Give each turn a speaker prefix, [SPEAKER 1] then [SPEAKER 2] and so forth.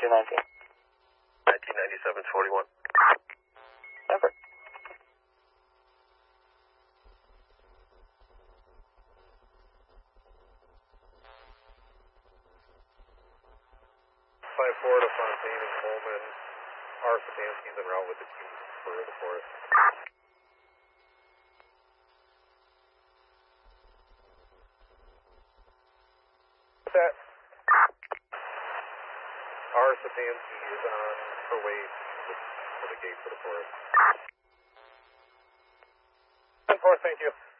[SPEAKER 1] 219.
[SPEAKER 2] 1997-41.
[SPEAKER 1] Never.
[SPEAKER 2] Five four to Fontaine and Coleman. R. Stefanski's en route with the team for the forest. What's that? R. Stefanski is on her way to the gate for the forest.
[SPEAKER 1] 10-4, thank you.